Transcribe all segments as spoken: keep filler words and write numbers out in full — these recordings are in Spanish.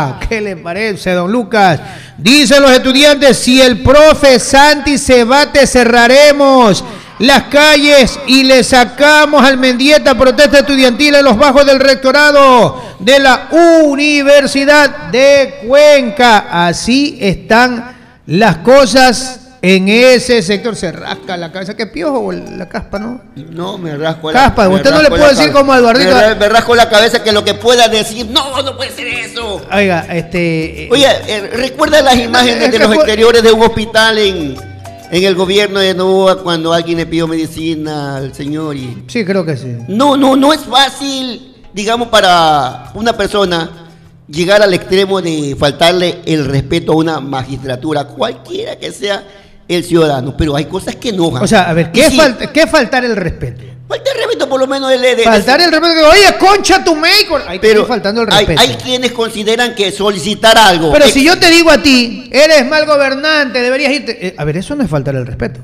Ah, ¿qué le parece, don Lucas? Dicen los estudiantes, si el profe Santi se va, te cerraremos las calles y le sacamos al Mendieta protesta estudiantil en los bajos del rectorado de la Universidad de Cuenca. Así están las cosas en ese sector. Se rasca la cabeza. ¿Qué piojo o la caspa, no? No, me rasco la caspa. Usted no le puede decir como a Eduardito. Me, me rasco la cabeza que lo que pueda decir. No, no puede ser eso. Oiga, este. Oye, eh, ¿recuerda las imágenes de los fue... exteriores de un hospital en, en el gobierno de Novoa cuando alguien le pidió medicina al señor? Y... Sí, creo que sí. No, no, no es fácil, digamos, para una persona llegar al extremo de faltarle el respeto a una magistratura, cualquiera que sea el ciudadano, pero hay cosas que no. O sea, a ver, ¿qué, sí, fal ¿qué es faltar el respeto? Falta el respeto, por lo menos el de, faltar el respeto, oye, concha tu médico. Ahí pero faltando el respeto. Hay, hay quienes consideran que solicitar algo. Pero si yo te digo a ti, eres mal gobernante, deberías irte. Eh, a ver, eso no es faltar el respeto.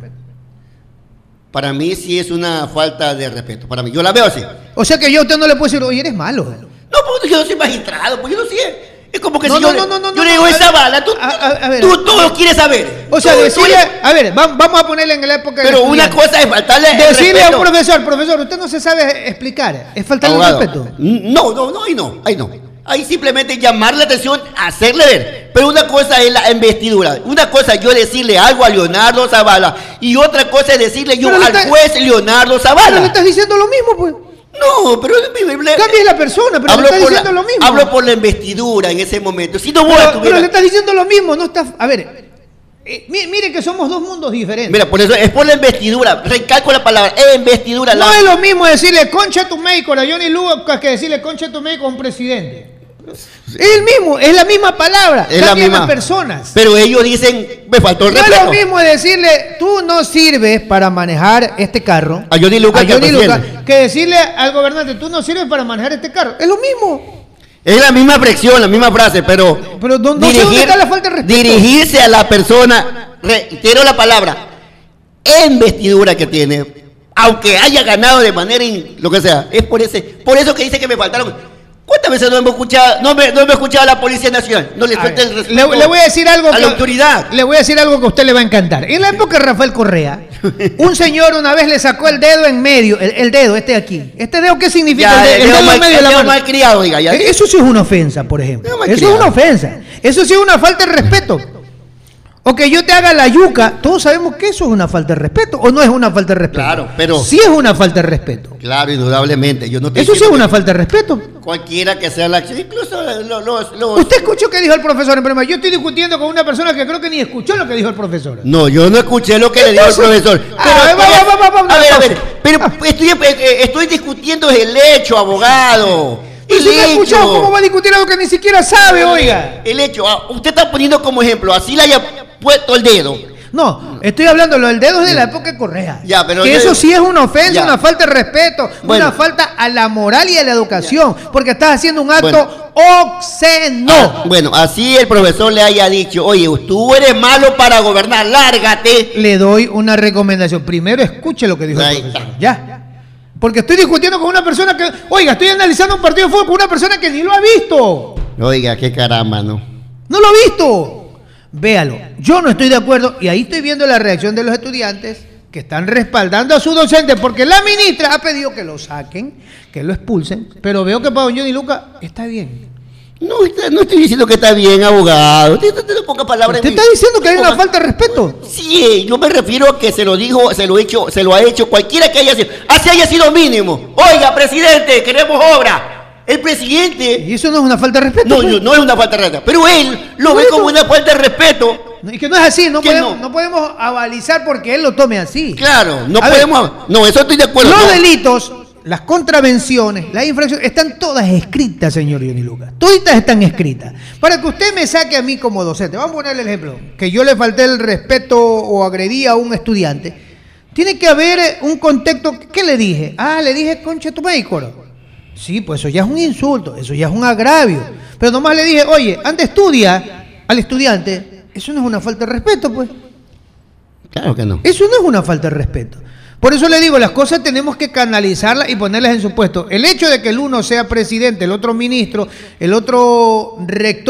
Para mí sí es una falta de respeto. Para mí, yo la veo así. O sea que yo a usted no le puedo decir, oye, eres malo. No, porque yo no soy magistrado, pues yo no sé. Es como que no, si no, yo, no, no, no, yo le digo no, esa bala, tú, a, a, a ver, tú, tú lo quieres saber. O sea, tú, decirle, tú, a ver, vamos a ponerle en la época. Pero una cosa es faltarle decirle a un profesor, profesor, usted no se sabe explicar, es faltarle el respeto. No, no, no, ahí no, ahí no. Ahí simplemente llamar la atención, hacerle ver. Pero una cosa es la investidura. Una cosa es yo decirle algo a Leonardo Zavala y otra cosa es decirle yo al está, juez Leonardo Zavala. Pero le estás diciendo lo mismo, pues. No, pero cambia la persona, pero le estás diciendo la, lo mismo. Hablo por la investidura en ese momento. Si no pero, tuviera... pero le estás diciendo lo mismo, no está. A ver, eh, mire que somos dos mundos diferentes. Mira, por eso es por la investidura. Recalco la palabra, es investidura. No la... es lo mismo decirle concha tu médico a Johnny Lucas que decirle concha tu médico a un presidente. Sí. Es el mismo, es la misma palabra, es la misma las personas. Pero ellos dicen, me faltó el no respeto. No es lo mismo decirle, tú no sirves para manejar este carro. A Johnny Lucas, a Johnny Lucas que decirle al gobernante, tú no sirves para manejar este carro. Es lo mismo. Es la misma fricción, la misma frase, pero, pero no, no dirigir, sé dónde está la falta de respeto. Dirigirse a la persona, reitero la palabra, investidura que tiene, aunque haya ganado de manera, in, lo que sea, es por ese, por eso que dice que me faltaron. ¿Cuántas veces no hemos escuchado, no me, no hemos escuchado a la Policía Nacional? No le falta el respeto le, le voy a decir algo a que, la autoridad. Le voy a decir algo que a usted le va a encantar. En la época de Rafael Correa, un señor una vez le sacó el dedo en medio, el, el dedo, este de aquí. ¿Este dedo qué significa? Ya, el, dedo, el dedo mal, en medio de la mano. Mal criado, diga, ya. Eso sí es una ofensa, por ejemplo. Eso es una ofensa. Eso sí es una falta de respeto. O que yo te haga la yuca, todos sabemos que eso es una falta de respeto, o no es una falta de respeto. Claro, pero... Sí es una falta de respeto. Claro, indudablemente. Yo no te eso sí es una falta de respeto. Cualquiera que sea la acción, incluso los... los, los... ¿Usted escuchó qué dijo el profesor en primaria? Yo estoy discutiendo con una persona que creo que ni escuchó lo que dijo el profesor. No, yo no escuché lo que le dijo el profesor. Pero, ah, va, va, va, va, va, a ver, a ver, pero estoy, estoy discutiendo el hecho, abogado. El si no escuchó, ¿cómo va a discutir algo que ni siquiera sabe, oiga? El hecho, usted está poniendo como ejemplo, así le haya puesto el dedo. No, estoy hablando de lo del dedo de la época de Correa. Ya, pero que yo, eso sí es una ofensa, ya. Una falta de respeto, bueno. Una falta a la moral y a la educación, ya. Porque estás haciendo un acto bueno. obsceno. Ah, bueno, así el profesor le haya dicho, oye, tú eres malo para gobernar, lárgate. Le doy una recomendación. Primero escuche lo que dijo Ahí el profesor. Está. Ya. Porque estoy discutiendo con una persona que, oiga, estoy analizando un partido de fútbol con una persona que ni lo ha visto. Oiga, qué caramba, ¿no? No lo ha visto. Véalo, yo no estoy de acuerdo y ahí estoy viendo la reacción de los estudiantes que están respaldando a su docente porque la ministra ha pedido que lo saquen, que lo expulsen, pero veo que para don Johnny Lucas está bien. No, no estoy diciendo que está bien, abogado. Usted, usted, usted poca palabra. ¿Usted está diciendo que hay una falta de respeto? Sí, yo me refiero a que se lo dijo, se lo ha hecho, se lo ha hecho cualquiera que haya sido, así haya sido mínimo. Oiga, presidente, queremos obra. El presidente... ¿Y eso no es una falta de respeto? No, pues? no es una falta de respeto, pero él lo ve como una falta de respeto. Y que no es así, no podemos, no? no podemos avalizar porque él lo tome así. Claro, no a podemos... Ver, no, eso estoy de acuerdo. Los no. delitos, las contravenciones, las infracciones, están todas escritas, señor Johnny Lucas. Toditas están escritas. Para que usted me saque a mí como docente, vamos a ponerle el ejemplo, que yo le falté el respeto o agredí a un estudiante, tiene que haber un contexto. ¿Qué le dije? Ah, le dije concha tu médico. Sí, pues eso ya es un insulto, eso ya es un agravio. Pero nomás le dije, oye, anda estudia al estudiante. Eso no es una falta de respeto, pues. Claro que no. Eso no es una falta de respeto. Por eso le digo, las cosas tenemos que canalizarlas y ponerlas en su puesto. El hecho de que el uno sea presidente, el otro ministro, el otro rector,